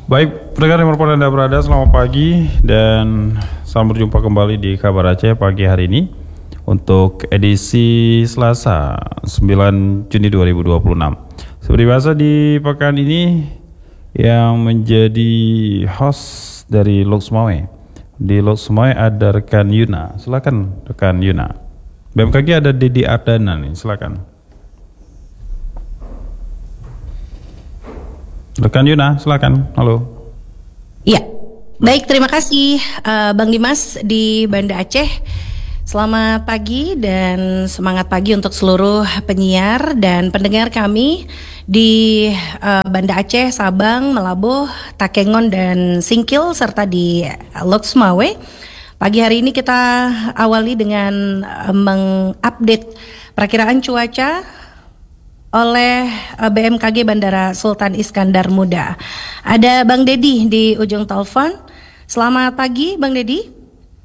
Baik, pendengar dimanapun Anda berada, selamat pagi dan selamat berjumpa kembali di Kabar Aceh pagi hari ini untuk edisi Selasa 9 Juni 2026. Seperti biasa di pekan ini yang menjadi host dari Lok Sumawe. Di Lok Sumawe ada rekan Yuna, silakan rekan Yuna. BMKG ada Dedi Ardana nih, silakan. Rekan Yuna, silakan. Halo. Iya, baik, terima kasih Bang Dimas di Banda Aceh. Selamat pagi dan semangat pagi untuk seluruh penyiar dan pendengar kami di Banda Aceh, Sabang, Melabuh, Takengon dan Singkil serta di Lok Sumawe. Pagi hari ini kita awali dengan mengupdate perakiraan cuaca oleh BMKG Bandara Sultan Iskandar Muda. Ada Bang Dedi di ujung telepon. Selamat pagi Bang Dedi.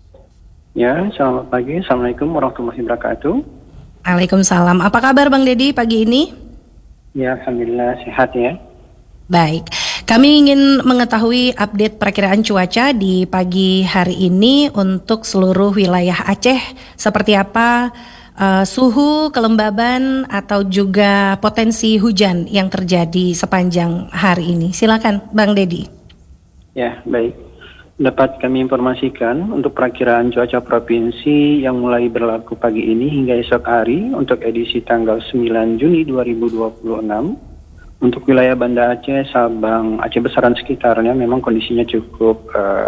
Ya, selamat pagi. Assalamualaikum warahmatullahi wabarakatuh. Waalaikumsalam. Apa kabar Bang Dedi pagi ini? Ya, alhamdulillah sehat ya. Baik, kami ingin mengetahui update perakiraan cuaca di pagi hari ini untuk seluruh wilayah Aceh. Seperti apa suhu, kelembaban, atau juga potensi hujan yang terjadi sepanjang hari ini. Silakan Bang Dedi. Ya, baik. Dapat kami informasikan untuk perakiraan cuaca provinsi yang mulai berlaku pagi ini hingga esok hari untuk edisi tanggal 9 Juni 2026. Untuk wilayah Banda Aceh, Sabang, Aceh besaran sekitarnya memang kondisinya cukup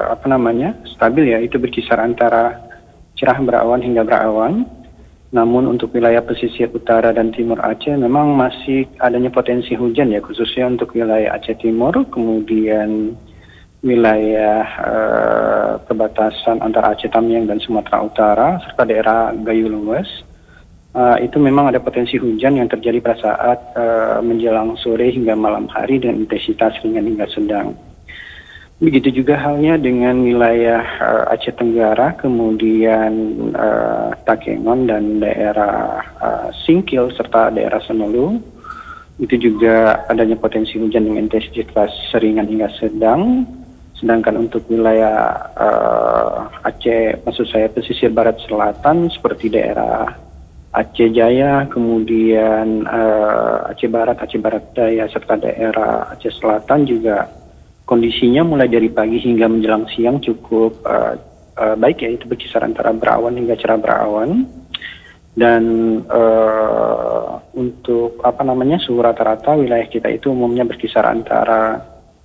stabil ya, itu berkisar antara cerah berawan hingga berawan. Namun untuk wilayah pesisir utara dan timur Aceh memang masih adanya potensi hujan ya, khususnya untuk wilayah Aceh Timur, kemudian wilayah perbatasan antara Aceh Tamiang dan Sumatera Utara, serta daerah Gayo Luwes. Itu memang ada potensi hujan yang terjadi pada saat menjelang sore hingga malam hari dengan intensitas ringan hingga sedang. Begitu juga halnya dengan wilayah Aceh Tenggara, kemudian Takengon dan daerah Singkil serta daerah Senulu. Itu juga adanya potensi hujan dengan intensitas ringan hingga sedang. Sedangkan untuk wilayah Aceh, maksud saya pesisir barat selatan seperti daerah Aceh Jaya, kemudian Aceh Barat Daya serta daerah Aceh Selatan juga kondisinya mulai dari pagi hingga menjelang siang cukup baik ya, itu berkisar antara berawan hingga cerah berawan. Dan untuk suhu rata-rata wilayah kita itu umumnya berkisar antara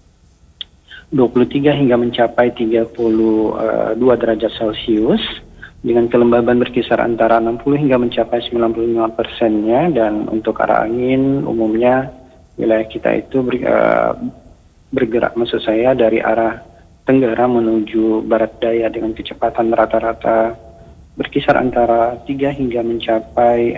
23 hingga mencapai 32 derajat Celcius dengan kelembaban berkisar antara 60 hingga mencapai 95%-nya. Dan untuk arah angin umumnya wilayah kita itu bergerak dari arah tenggara menuju barat daya dengan kecepatan rata-rata berkisar antara 3 hingga mencapai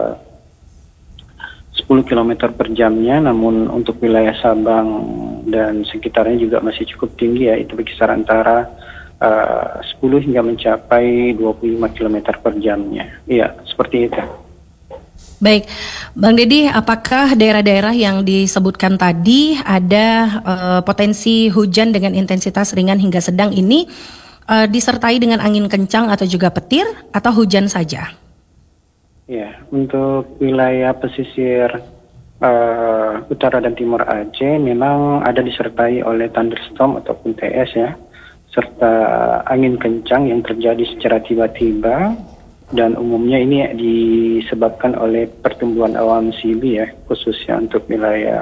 10 km per jamnya. Namun untuk wilayah Sabang dan sekitarnya juga masih cukup tinggi ya, itu berkisar antara 10 hingga mencapai 25 km per jamnya. Iya, seperti itu. Baik, Bang Dedi, apakah daerah-daerah yang disebutkan tadi ada potensi hujan dengan intensitas ringan hingga sedang ini disertai dengan angin kencang atau juga petir atau hujan saja? Ya, untuk wilayah pesisir utara dan timur Aceh memang ada disertai oleh thunderstorm ataupun TS ya, serta angin kencang yang terjadi secara tiba-tiba. Dan umumnya ini disebabkan oleh pertumbuhan awan sibi ya, khususnya untuk wilayah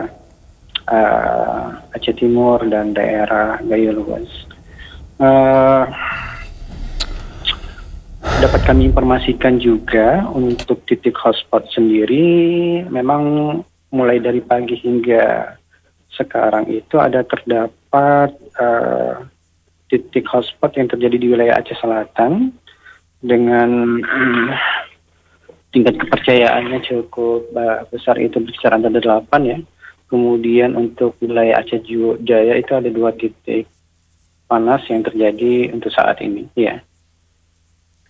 Aceh Timur dan daerah Gayo Luwes. Dapat kami informasikan juga untuk titik hotspot sendiri, memang mulai dari pagi hingga sekarang itu terdapat titik hotspot yang terjadi di wilayah Aceh Selatan dengan tingkat kepercayaannya cukup besar, itu berkisar antara 8 ya. Kemudian untuk wilayah Aceh Jaya itu ada 2 titik panas yang terjadi untuk saat ini ya.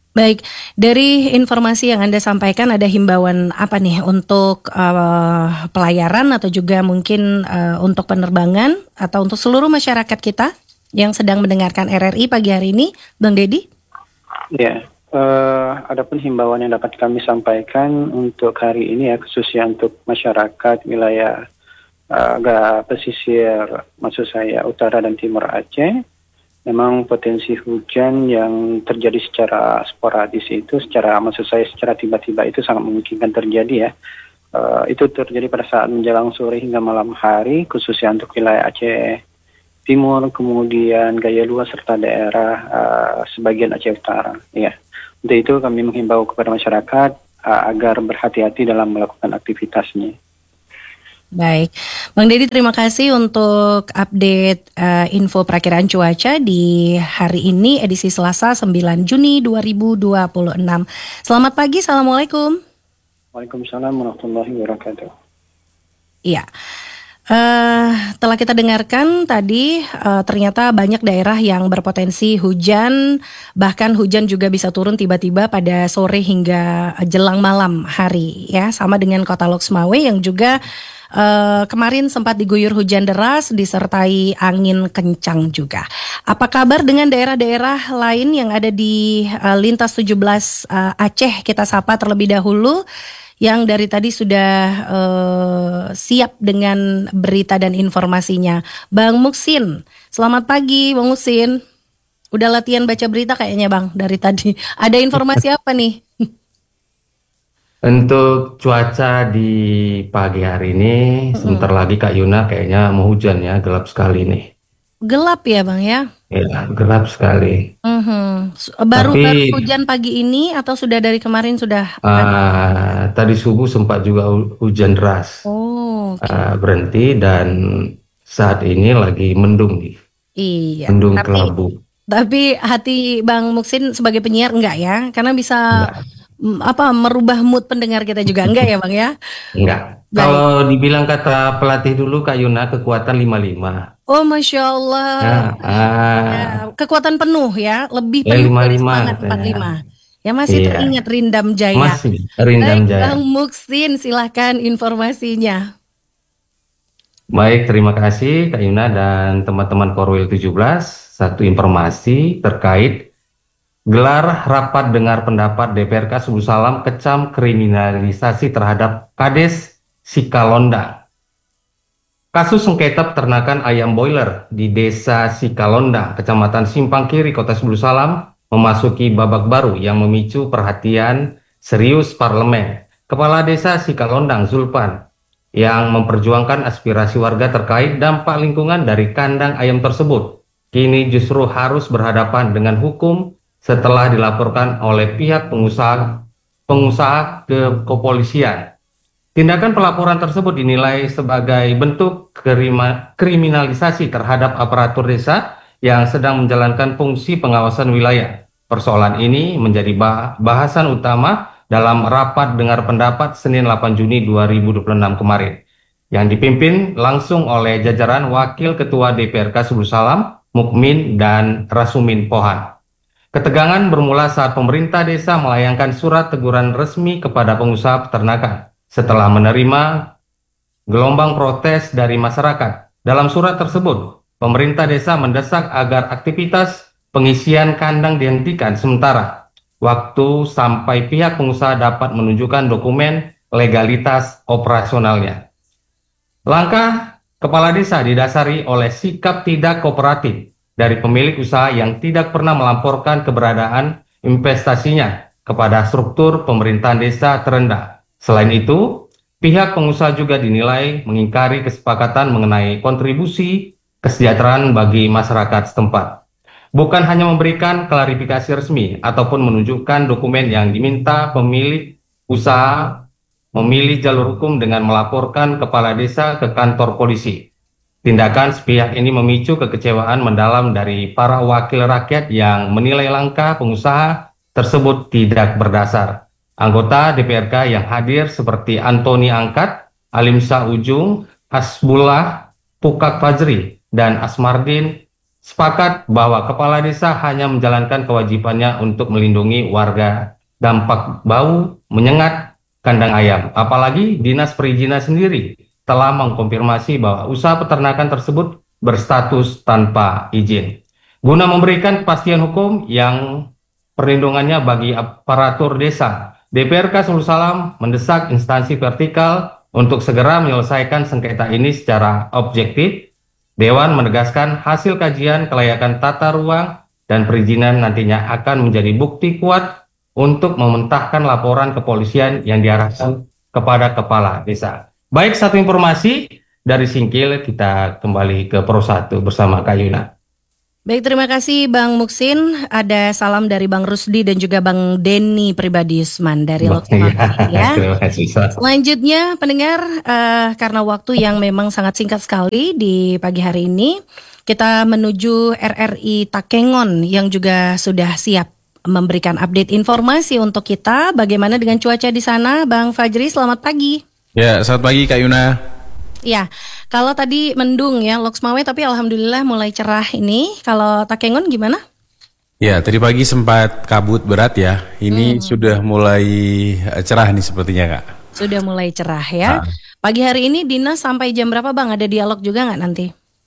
Baik, dari informasi yang Anda sampaikan ada himbauan apa nih untuk pelayaran atau juga mungkin untuk penerbangan atau untuk seluruh masyarakat kita yang sedang mendengarkan RRI pagi hari ini, Bang Dedi? Ya, adapun himbauan yang dapat kami sampaikan untuk hari ini ya, khususnya untuk masyarakat wilayah agak pesisir, maksud saya utara dan timur Aceh. Memang potensi hujan yang terjadi secara sporadis itu, maksud saya secara tiba-tiba itu sangat memungkinkan terjadi ya. Itu terjadi pada saat menjelang sore hingga malam hari, khususnya untuk wilayah Aceh Timur, kemudian Gaya Luas serta daerah sebagian Aceh Utara. Ya, untuk itu kami menghimbau kepada masyarakat agar berhati-hati dalam melakukan aktivitasnya. Baik, Bang Dedi terima kasih untuk update info perakiraan cuaca di hari ini edisi Selasa 9 Juni 2026. Selamat pagi, Assalamualaikum. Waalaikumsalam warahmatullahi wabarakatuh. Iya, telah kita dengarkan tadi ternyata banyak daerah yang berpotensi hujan, bahkan hujan juga bisa turun tiba-tiba pada sore hingga jelang malam hari ya, sama dengan Kota Lok Sumawe yang juga kemarin sempat diguyur hujan deras disertai angin kencang juga. Apa kabar dengan daerah-daerah lain yang ada di lintas 17 Aceh? Kita sapa terlebih dahulu yang dari tadi sudah siap dengan berita dan informasinya. Bang Muksin, selamat pagi Bang Muksin. Udah latihan baca berita kayaknya Bang dari tadi. Ada informasi apa nih? Untuk cuaca di pagi hari ini, sebentar lagi Kak Yuna kayaknya mau hujan ya, gelap sekali nih. Gelap ya Bang ya? Ya, gelap sekali. Baru Tapi hujan pagi ini atau sudah dari kemarin sudah? tadi subuh sempat juga hujan deras. Oh, oke. Berhenti dan saat ini lagi mendung nih, Iya, mendung tapi kelabu. hati Bang Muksin sebagai penyiar enggak ya? Karena bisa Enggak, merubah mood pendengar kita juga enggak ya Bang ya? enggak. Baik. Kalau dibilang kata pelatih dulu Kak Yuna, kekuatan 55. Oh Masya Allah. Ya, kekuatan penuh ya, lebih Ya penuh dari 55 semangat katanya. 45. Ya masih Iya, teringat Rindam Jaya. masih Rindam Baik Jaya. Bang Muksin, silahkan informasinya. Baik, terima kasih Kak Yuna dan teman-teman Korwil 17. Satu informasi terkait gelar rapat dengar pendapat DPRK Subuh Salam kecam kriminalisasi terhadap Kades Sikalondang. Kasus sengketa peternakan ayam boiler di Desa Sikalondang, Kecamatan Simpang Kiri, Kota Subuh Salam memasuki babak baru yang memicu perhatian serius parlemen. Kepala Desa Sikalondang Zulpan yang memperjuangkan aspirasi warga terkait dampak lingkungan dari kandang ayam tersebut, kini justru harus berhadapan dengan hukum setelah dilaporkan oleh pihak pengusaha ke kepolisian. Tindakan pelaporan tersebut dinilai sebagai bentuk kriminalisasi terhadap aparatur desa yang sedang menjalankan fungsi pengawasan wilayah. Persoalan ini menjadi bahasan utama dalam rapat dengar pendapat Senin 8 Juni 2026 kemarin, yang dipimpin langsung oleh jajaran Wakil Ketua DPRK Subuh Salam, Mukmin dan Rasumin Pohan. Ketegangan bermula saat pemerintah desa melayangkan surat teguran resmi kepada pengusaha peternakan setelah menerima gelombang protes dari masyarakat. Dalam surat tersebut, pemerintah desa mendesak agar aktivitas pengisian kandang dihentikan sementara waktu sampai pihak pengusaha dapat menunjukkan dokumen legalitas operasionalnya. Langkah kepala desa didasari oleh sikap tidak kooperatif dari pemilik usaha yang tidak pernah melamporkan keberadaan investasinya kepada struktur pemerintahan desa terendah. Selain itu, pihak pengusaha juga dinilai mengingkari kesepakatan mengenai kontribusi kesejahteraan bagi masyarakat setempat. Bukan hanya memberikan klarifikasi resmi ataupun menunjukkan dokumen yang diminta, pemilik usaha memilih jalur hukum dengan melaporkan kepala desa ke kantor polisi. Tindakan sepihak ini memicu kekecewaan mendalam dari para wakil rakyat yang menilai langkah pengusaha tersebut tidak berdasar. Anggota DPRK yang hadir seperti Antoni Angkat, Alimsa Ujung, Hasbullah, Pukak Fajri, dan Asmardin sepakat bahwa kepala desa hanya menjalankan kewajibannya untuk melindungi warga dampak bau menyengat kandang ayam. Apalagi Dinas Perizinan sendiri telah mengkonfirmasi bahwa usaha peternakan tersebut berstatus tanpa izin. Guna memberikan kepastian hukum yang perlindungannya bagi aparatur desa, DPRK Sulu Salam mendesak instansi vertikal untuk segera menyelesaikan sengketa ini secara objektif. Dewan menegaskan hasil kajian kelayakan tata ruang dan perizinan nantinya akan menjadi bukti kuat untuk mementahkan laporan kepolisian yang diarahkan kepada kepala desa. Baik, satu informasi dari Singkil, kita kembali ke Pro 1 bersama Kak Yuna. Baik, terima kasih Bang Muksin. Ada salam dari Bang Rusdi dan juga Bang Denny pribadi Usman dari Lokman. Ya. Selanjutnya pendengar, karena waktu yang memang sangat singkat sekali di pagi hari ini, kita menuju RRI Takengon yang juga sudah siap memberikan update informasi untuk kita. Bagaimana dengan cuaca di sana, Bang Fajri? Selamat pagi. Ya, selamat pagi Kak Yuna. Ya, kalau tadi mendung ya Loksmawe, tapi alhamdulillah mulai cerah ini. Kalau Takengon gimana? Ya, tadi pagi sempat kabut berat ya. Ini sudah mulai cerah nih sepertinya Kak. Sudah mulai cerah ya. Pagi hari ini Dinas sampai jam berapa Bang? Ada dialog juga nggak nanti?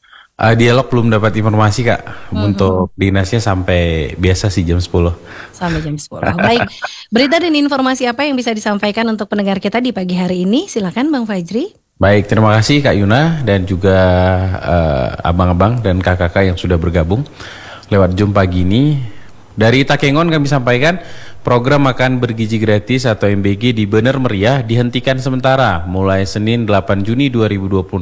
Dialog belum dapat informasi Kak. Untuk dinasnya sampai biasa sih jam 10. Sampai jam 10. Baik, berita dan informasi apa yang bisa disampaikan untuk pendengar kita di pagi hari ini? Silakan Bang Fajri. Baik, terima kasih Kak Yuna dan juga abang-abang dan kakak-kakak yang sudah bergabung lewat Zoom pagi ini. Dari Takengon kami sampaikan program makan bergizi gratis atau MBG di Bener Meriah dihentikan sementara mulai Senin 8 Juni 2026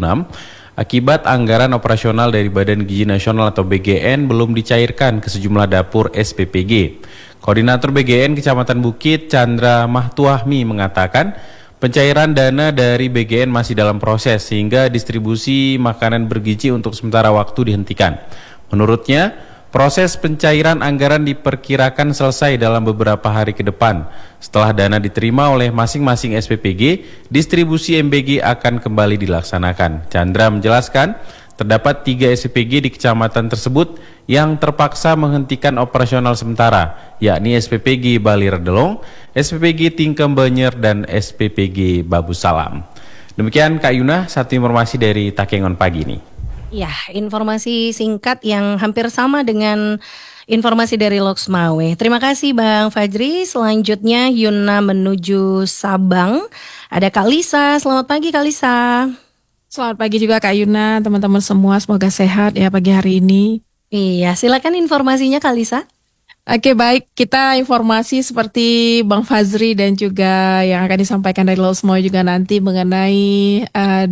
akibat anggaran operasional dari Badan Gizi Nasional atau BGN belum dicairkan ke sejumlah dapur SPPG. Koordinator BGN Kecamatan Bukit Chandra Mahtuahmi mengatakan pencairan dana dari BGN masih dalam proses sehingga distribusi makanan bergizi untuk sementara waktu dihentikan. Menurutnya, proses pencairan anggaran diperkirakan selesai dalam beberapa hari ke depan. Setelah dana diterima oleh masing-masing SPPG, distribusi MBG akan kembali dilaksanakan. Chandra menjelaskan, terdapat 3 SPPG di kecamatan tersebut yang terpaksa menghentikan operasional sementara, yakni SPPG Bali Redelong, SPPG Tingkem Banyer, dan SPPG Babu Salam. Demikian Kak Yuna, satu informasi dari Takengon pagi ini. Ya, informasi singkat yang hampir sama dengan informasi dari Loksmawe. Terima kasih Bang Fajri. Selanjutnya Yuna menuju Sabang. Ada Kak Lisa. Selamat pagi Kak Lisa. Selamat pagi juga Kak Yuna, teman-teman semua, semoga sehat ya pagi hari ini. Iya, silakan informasinya Kak Lisa. Oke, baik, kita informasi seperti Bang Fajri dan juga yang akan disampaikan dari Losmo juga nanti mengenai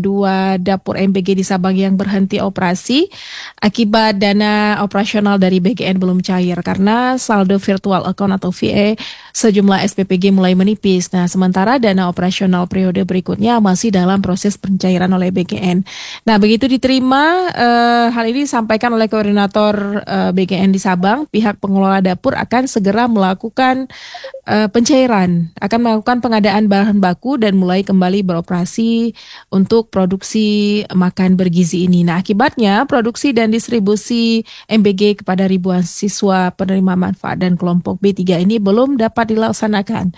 2 dapur MBG di Sabang yang berhenti operasi akibat dana operasional dari BGN belum cair karena saldo virtual account atau VA sejumlah SPPG mulai menipis. Nah, sementara dana operasional periode berikutnya masih dalam proses pencairan oleh BGN. Nah, begitu diterima, hal ini disampaikan oleh koordinator BGN di Sabang, pihak pengelola dapur akan segera melakukan pencairan, akan melakukan pengadaan bahan baku dan mulai kembali beroperasi untuk produksi makan bergizi ini. Nah, akibatnya produksi dan distribusi MBG kepada ribuan siswa penerima manfaat dan kelompok B3 ini belum dapat dilaksanakan.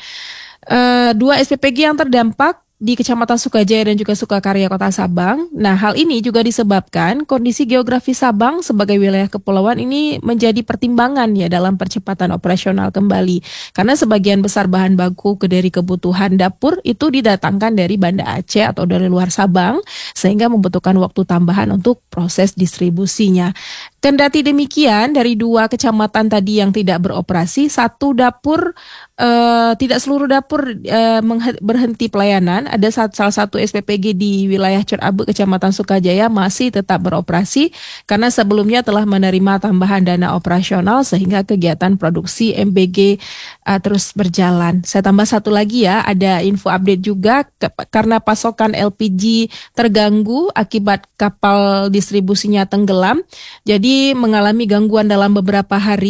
2 SPPG yang terdampak di Kecamatan Sukajaya dan juga Sukakarya Kota Sabang. Nah, hal ini juga disebabkan kondisi geografi Sabang sebagai wilayah kepulauan ini menjadi pertimbangan ya dalam percepatan operasional kembali. Karena sebagian besar bahan baku dari kebutuhan dapur itu didatangkan dari Banda Aceh atau dari luar Sabang, sehingga membutuhkan waktu tambahan untuk proses distribusinya. Kendati demikian, dari 2 kecamatan tadi yang tidak beroperasi, 1 dapur, tidak seluruh dapur berhenti pelayanan. Ada salah satu SPPG di wilayah Corabe, Kecamatan Sukajaya masih tetap beroperasi karena sebelumnya telah menerima tambahan dana operasional sehingga kegiatan produksi MBG terus berjalan. Saya tambah satu lagi ya, ada info update juga karena pasokan LPG terganggu akibat kapal distribusinya tenggelam. Jadi mengalami gangguan dalam beberapa hari.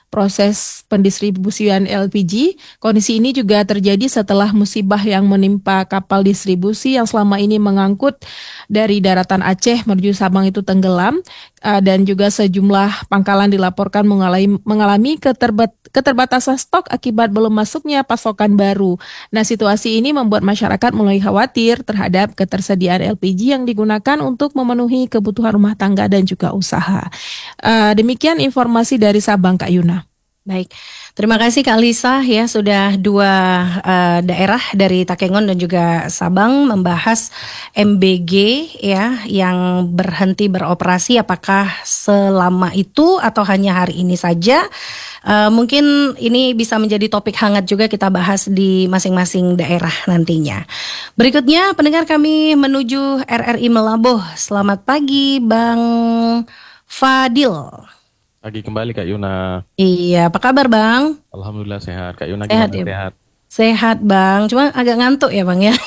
proses pendistribusian LPG. Kondisi ini juga terjadi setelah musibah yang menimpa kapal distribusi yang selama ini mengangkut dari daratan Aceh menuju Sabang itu tenggelam, dan juga sejumlah pangkalan dilaporkan mengalami keterbatasan stok akibat belum masuknya pasokan baru. Nah, situasi ini membuat masyarakat mulai khawatir terhadap ketersediaan LPG yang digunakan untuk memenuhi kebutuhan rumah tangga dan juga usaha. Demikian informasi dari Sabang, Kak Yuna. Baik, terima kasih Kak Lisa ya, sudah dua daerah dari Takengon dan juga Sabang membahas MBG ya yang berhenti beroperasi, apakah selama itu atau hanya hari ini saja. Mungkin ini bisa menjadi topik hangat juga kita bahas di masing-masing daerah nantinya. Berikutnya pendengar kami menuju RRI Melabuh. Selamat pagi Bang Fadil. Pagi kembali Kak Yuna. Iya, apa kabar Bang? Alhamdulillah sehat. Kak Yuna Sehat, gimana? ya? Sehat. Sehat Bang, cuma agak ngantuk ya Bang ya.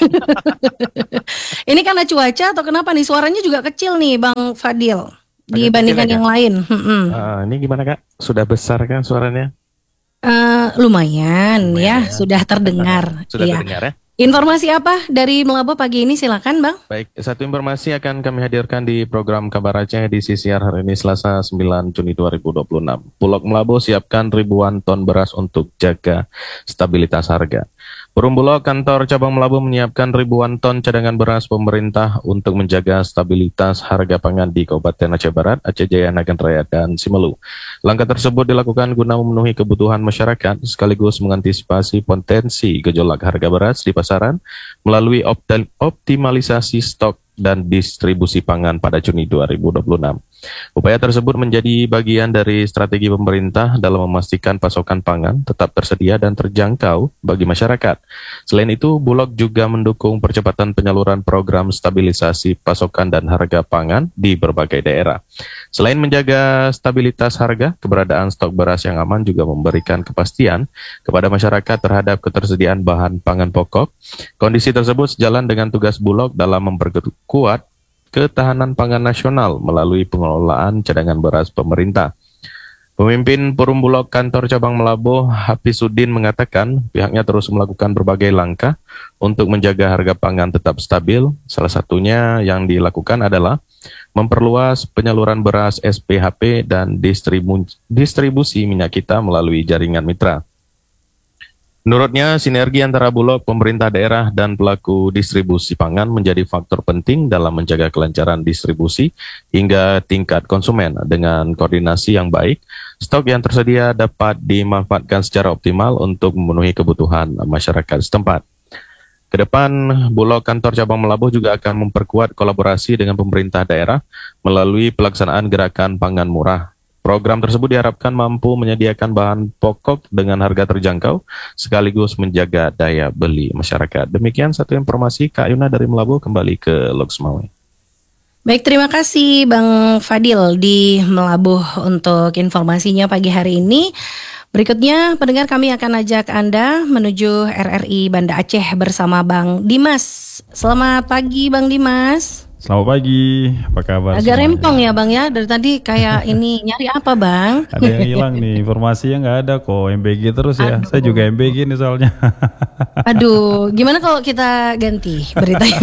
Ini karena cuaca atau kenapa nih? Suaranya juga kecil nih Bang Fadil dibandingkan kecil ya, yang lain. Ini gimana Kak? Sudah besar kan suaranya? Lumayan ya, sudah terdengar. Sudah Iya. terdengar ya? Informasi apa dari Melabuh pagi ini, silakan Bang. Baik, satu informasi akan kami hadirkan di program Kabar Aceh di siar hari ini Selasa 9 Juni 2026. Bulog Melabuh siapkan ribuan ton beras untuk jaga stabilitas harga. Perum Bulog kantor cabang Melabuh menyiapkan ribuan ton cadangan beras pemerintah untuk menjaga stabilitas harga pangan di Kabupaten Aceh Barat, Aceh Jaya, Nagan Raya, dan Simelu. Langkah tersebut dilakukan guna memenuhi kebutuhan masyarakat sekaligus mengantisipasi potensi gejolak harga beras di pasaran melalui optimalisasi stok dan distribusi pangan pada Juni 2026. Upaya tersebut menjadi bagian dari strategi pemerintah dalam memastikan pasokan pangan tetap tersedia dan terjangkau bagi masyarakat. Selain itu, Bulog juga mendukung percepatan penyaluran program stabilisasi pasokan dan harga pangan di berbagai daerah. Selain menjaga stabilitas harga, keberadaan stok beras yang aman juga memberikan kepastian kepada masyarakat terhadap ketersediaan bahan pangan pokok. Kondisi tersebut sejalan dengan tugas Bulog dalam memperkuat ketahanan pangan nasional melalui pengelolaan cadangan beras pemerintah. Pemimpin Perum Bulog kantor cabang Melabuh, Hafisuddin, mengatakan pihaknya terus melakukan berbagai langkah untuk menjaga harga pangan tetap stabil. Salah satunya yang dilakukan adalah memperluas penyaluran beras SPHP dan distribusi minyak kita melalui jaringan mitra. Menurutnya, sinergi antara Bulog, pemerintah daerah, dan pelaku distribusi pangan menjadi faktor penting dalam menjaga kelancaran distribusi hingga tingkat konsumen. Dengan koordinasi yang baik, stok yang tersedia dapat dimanfaatkan secara optimal untuk memenuhi kebutuhan masyarakat setempat. Kedepan, Bulog kantor cabang Melabuh juga akan memperkuat kolaborasi dengan pemerintah daerah melalui pelaksanaan gerakan pangan murah. Program tersebut diharapkan mampu menyediakan bahan pokok dengan harga terjangkau, sekaligus menjaga daya beli masyarakat. Demikian satu informasi Kak Yuna dari Melabuh, kembali ke Loksmawe. Baik, terima kasih Bang Fadil di Melabuh untuk informasinya pagi hari ini. Berikutnya, pendengar kami akan ajak Anda menuju RRI Banda Aceh bersama Bang Dimas. Selamat pagi Bang Dimas. Selamat pagi, apa kabar? Agak rempong ya Bang ya, dari tadi kayak ini nyari apa Bang? Ada yang hilang nih, informasinya nggak ada kok, MBG terus ya. Aduh. Saya juga MBG nih soalnya. Aduh, gimana kalau kita ganti beritanya?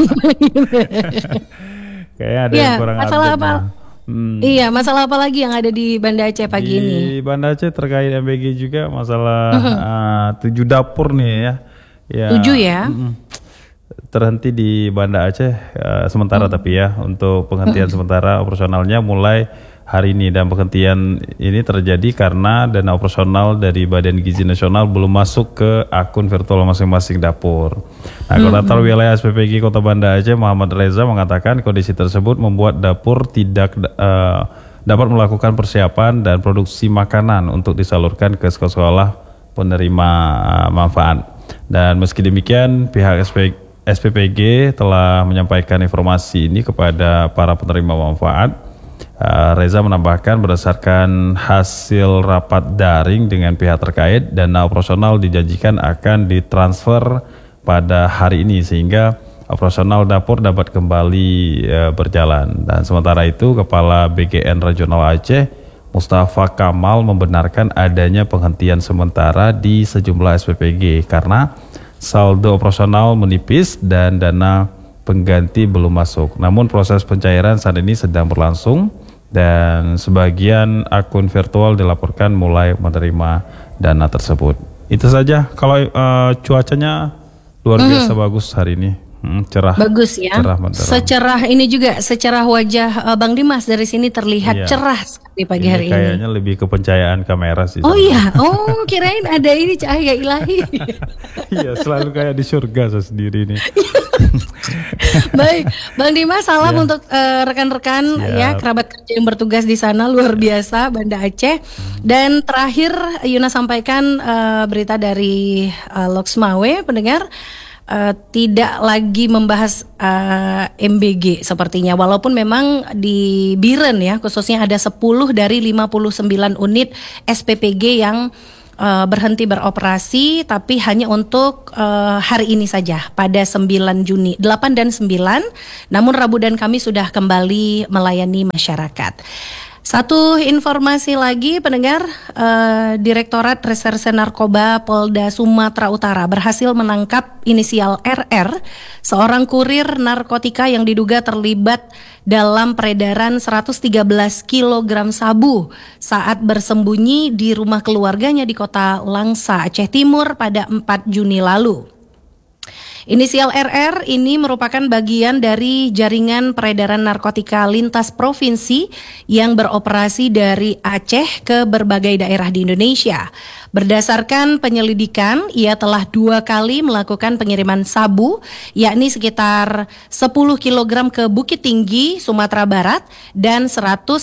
Kayaknya ada Iya, yang kurang masalah update apa? nih. Iya, masalah apa lagi yang ada di Banda Aceh pagi ini? Di Banda Aceh terkait MBG juga masalah 7 dapur nih ya. 7 ya? Terhenti di Banda Aceh sementara tapi ya, untuk penghentian sementara operasionalnya mulai hari ini, dan penghentian ini terjadi karena dana operasional dari Badan Gizi Nasional belum masuk ke akun virtual masing-masing dapur. Nah, Koordinator Wilayah SPPG Kota Banda Aceh Muhammad Reza mengatakan kondisi tersebut membuat dapur tidak dapat melakukan persiapan dan produksi makanan untuk disalurkan ke sekolah penerima manfaat. Dan meski demikian, pihak SPPG telah menyampaikan informasi ini kepada para penerima manfaat. Reza menambahkan berdasarkan hasil rapat daring dengan pihak terkait, dana operasional dijanjikan akan ditransfer pada hari ini sehingga operasional dapur dapat kembali berjalan. Dan sementara itu, Kepala BGN Regional Aceh Mustafa Kamal membenarkan adanya penghentian sementara di sejumlah SPPG karena saldo operasional menipis dan dana pengganti belum masuk. Namun proses pencairan saat ini sedang berlangsung dan sebagian akun virtual dilaporkan mulai menerima dana tersebut. Itu saja. Kalau cuacanya luar biasa bagus hari ini. Cerah. Bagus ya. Cerah menterang. Secerah ini juga, secerah wajah Bang Dimas dari sini terlihat cerah sekali pagi hari ini. Kayaknya lebih ke pencahayaan kamera sih. Oh iya, kirain ada ini cahaya ilahi. Iya, selalu kayak di surga saya sendiri nih. Baik, Bang Dimas, salam untuk rekan-rekan ya, kerabat kerja yang bertugas di sana, luar biasa Banda Aceh. Dan terakhir Yuna sampaikan berita dari Loksmawe, pendengar. Tidak lagi membahas MBG sepertinya, walaupun memang di Biren ya khususnya ada 10 dari 59 unit SPPG yang berhenti beroperasi, tapi hanya untuk hari ini saja pada 9 Juni 8 dan 9, namun Rabu dan Kamis sudah kembali melayani masyarakat. Satu informasi lagi pendengar, Direktorat Reserse Narkoba Polda Sumatera Utara berhasil menangkap inisial RR, seorang kurir narkotika yang diduga terlibat dalam peredaran 113 kg sabu saat bersembunyi di rumah keluarganya di kota Langsa, Aceh Timur pada 4 Juni lalu. Inisial RR ini merupakan bagian dari jaringan peredaran narkotika lintas provinsi yang beroperasi dari Aceh ke berbagai daerah di Indonesia. Berdasarkan penyelidikan, ia telah 2 kali melakukan pengiriman sabu, yakni sekitar 10 kg ke Bukit Tinggi, Sumatera Barat, dan 111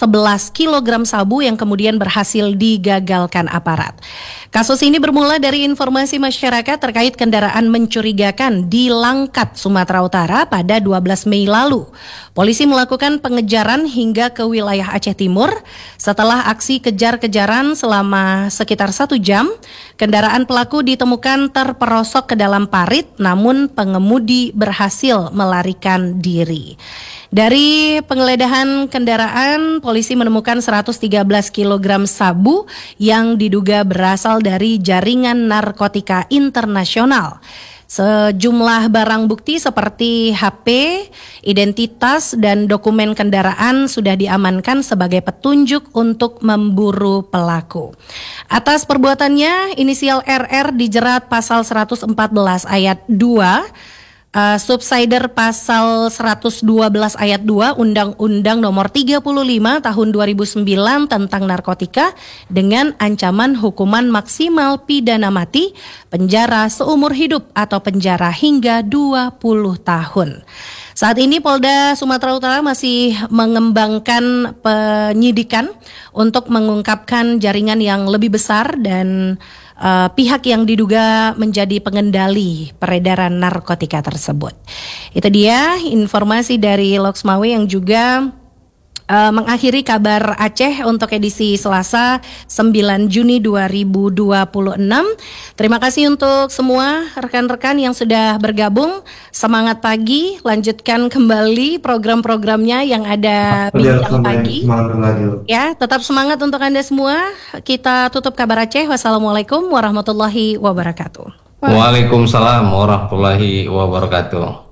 kg sabu yang kemudian berhasil digagalkan aparat. Kasus ini bermula dari informasi masyarakat terkait kendaraan mencurigakan di Langkat, Sumatera Utara pada 12 Mei lalu. Polisi melakukan pengejaran hingga ke wilayah Aceh Timur. Setelah aksi kejar-kejaran selama sekitar 1 jam, kendaraan pelaku ditemukan terperosok ke dalam parit, namun pengemudi berhasil melarikan diri. Dari penggeledahan kendaraan, polisi menemukan 113 kg sabu yang diduga berasal dari jaringan narkotika internasional. Sejumlah barang bukti seperti HP, identitas, dan dokumen kendaraan sudah diamankan sebagai petunjuk untuk memburu pelaku. Atas perbuatannya, inisial RR dijerat pasal 114 ayat 2, subsider pasal 112 ayat 2 Undang-Undang Nomor 35 Tahun 2009 tentang narkotika dengan ancaman hukuman maksimal pidana mati, penjara seumur hidup atau penjara hingga 20 tahun. Saat ini Polda Sumatera Utara masih mengembangkan penyidikan untuk mengungkapkan jaringan yang lebih besar dan pihak yang diduga menjadi pengendali peredaran narkotika tersebut. Itu dia informasi dari Loksmawe yang juga mengakhiri kabar Aceh untuk edisi Selasa 9 Juni 2026. Terima kasih untuk semua rekan-rekan yang sudah bergabung. Semangat pagi, lanjutkan kembali program-programnya yang ada bincang pagi. Ya, tetap semangat untuk Anda semua. Kita tutup kabar Aceh. Wassalamualaikum warahmatullahi wabarakatuh. Waalaikumsalam warahmatullahi wabarakatuh.